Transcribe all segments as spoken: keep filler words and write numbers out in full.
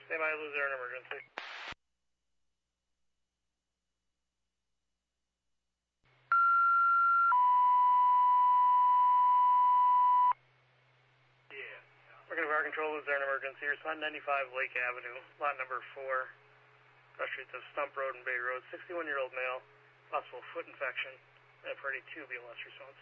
They might lose their emergency. Yeah. We're going to fire control, lose their emergency. Respond ninety-five Lake Avenue, lot number four. Cross streets of Stump Road and Bay Road. sixty-one-year-old male, possible foot infection. And Priority two B L S response.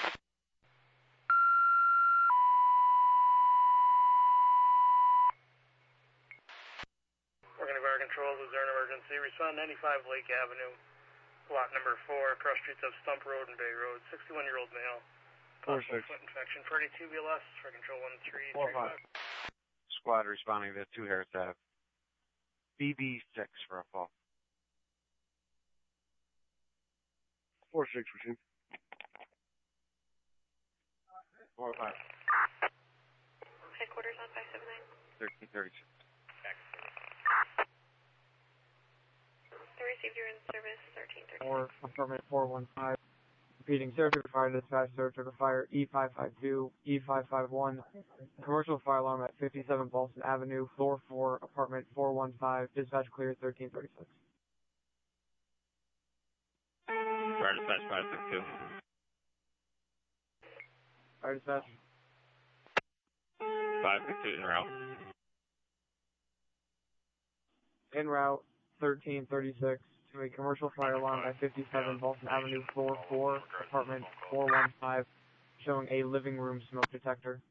We're going to fire control, lose their emergency. Respond ninety-five Lake Avenue, lot number four, cross streets of Stump Road and Bay Road. sixty-one-year-old male, possible foot infection. Priority two B L S for control one three three five. Squad responding to two Harris Ave. B B six for a fall. four six routine. four five. Headquarters on five seven nine. thirteen thirty-six. I received your in service thirteen thirty-six. Or affirmative four one five. Repeating Saratoga Fire Dispatch, Saratoga Fire E five five two, E five five one. Commercial fire alarm at fifty-seven Boston Avenue, floor four, apartment four one five. Dispatch clear thirteen thirty-six. Fire Dispatch five six two. Fire Dispatch. five six two en route. En route thirteen thirty-six to a commercial fire alarm at fifty-seven Boston Avenue, floor four, apartment four one five, showing a living room smoke detector.